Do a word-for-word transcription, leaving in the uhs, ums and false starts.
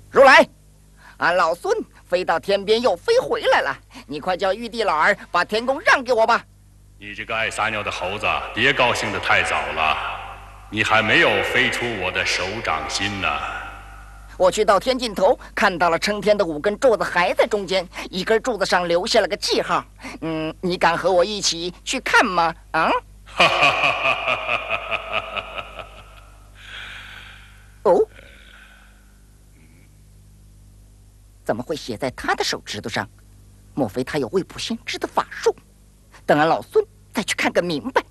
如来，俺老孙飞到天边又飞回来了，你快叫玉帝老儿把天宫让给我吧。 你这个爱撒尿的猴子，别高兴得太早了，你还没有飞出我的手掌心呢。 我去到天尽头，看到了撑天的五根柱子还在中间，一根柱子上留下了个记号。嗯，你敢和我一起去看吗？啊？哦，怎么会写在他的手指头上？莫非他有未卜先知的法术？等俺老孙再去看个明白。